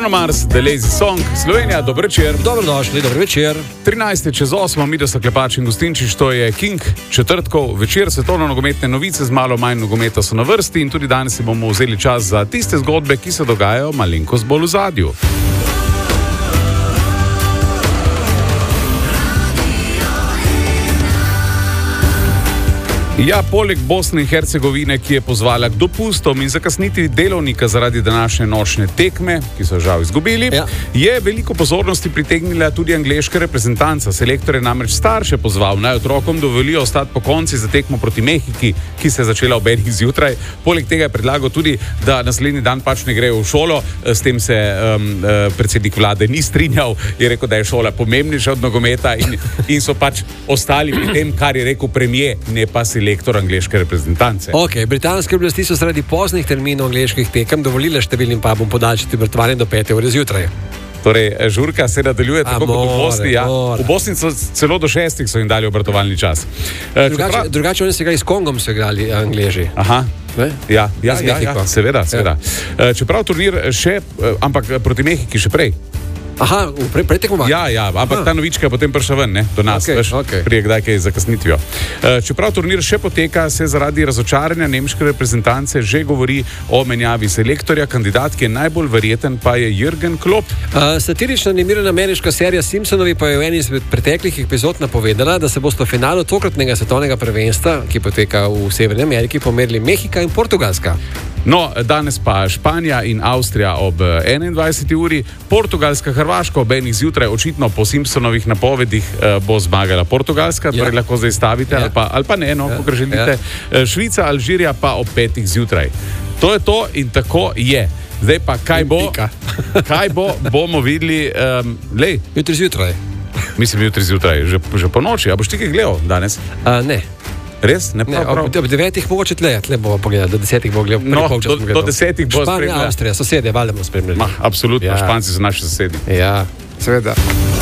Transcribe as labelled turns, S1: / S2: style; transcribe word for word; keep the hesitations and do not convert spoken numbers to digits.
S1: Bruno Mars, The Lazy Song, Slovenija, dober večer.
S2: Dobrodošli, dober večer.
S1: trinajst je čez osmo, mi da so Klepač in Gostinčič, to je King, četrtkov večer, svetovno nogometne novice, z malo manj nogometa so na vrsti in tudi danes si bomo vzeli čas za tiste zgodbe, ki se dogajajo malenkost bolj v zadju. Ja, poleg Bosne in Hercegovine, ki je pozvala k dopustom in zakasniti delovnika zaradi današnje nočne tekme, ki so žal izgubili, ja. je veliko pozornosti pritegnila tudi angleška reprezentanca. Selektor je namreč starše pozval, naj otrokom dovolijo ostati po konci za tekmo proti Mehiki, ki se je začela ob enih zjutraj. Poleg tega je predlagal tudi, da naslednji dan pač ne grejo v šolo. S tem se um, predsednik vlade ni strinjal, je rekel, da je šola pomembnejša od nogometa in, in so pač ostali pri tem, kar je rekel premier, ne pa selektor angleške reprezentance.
S2: Ok, britanske oblasti so zaradi poznih terminov angleških tekem dovolile številnim pubom podaljšati obratovanje do pete ure zjutraj.
S1: Torej, žurka se nadaljuje tako
S2: more,
S1: kot v Bosni. Ja. V Bosni so celo do šestih so jim dali obratovalni čas.
S2: Drugače, Čepra... drugače oni so igrali s Kongom, so igrali Angleži.
S1: Aha. Ja, ja, ja, ja, ja, seveda, seveda. Ja. Čeprav turnir še, ampak proti Mehiki še prej.
S2: Aha, pre, prej tekmovali?
S1: Ja, ja, ampak Aha. ta novička je potem prišla ven, ne, do nas, okay, veš, okay. prije kdaj kaj zakasnitvijo. Čeprav turnir še poteka, se zaradi razočaranja nemške reprezentance že govori o menjavi selektorja. Kandidat, ki je najbolj verjeten, pa je Jürgen Klopp.
S2: Uh, satirična animirana ameriška serija Simpsonovi pa je v eni izmed preteklih epizod napovedala, da se bosta v finalu tokratnega svetovnega prvenstva, ki poteka v Severni Ameriki, pomerili Mehika in Portugalska.
S1: No, danes pa Španija in Avstrija ob enaindvajseti uri, Portugalska, Hrvaška ob enih zjutraj, očitno po Simpsonovih napovedih bo zmagala Portugalska, ja. torej lahko zdaj stavite, ja. ali, pa, ali pa ne, no, ja. kako želite. Ja. Švica, Alžirija pa ob petih zjutraj. To je to in tako je. Zdaj pa kaj bo, kaj bo, bomo videli, um, lej.
S2: Jutri zjutraj.
S1: Mislim, jutri zjutraj, že, že po noči. A boš ti kaj gledal danes?
S2: Uh, ne.
S1: Res? Ne, prav, prav.
S2: Ne, ob devetih mogoče tle, tle bomo pogledali, do desetih bomo gledali.
S1: No, do, do desetih bomo spremljali.
S2: Španija, Avstrija, sosedje, valjda bomo spremljali.
S1: Ma, absolutno, ja. Španci so naši sosedi.
S2: Ja, seveda.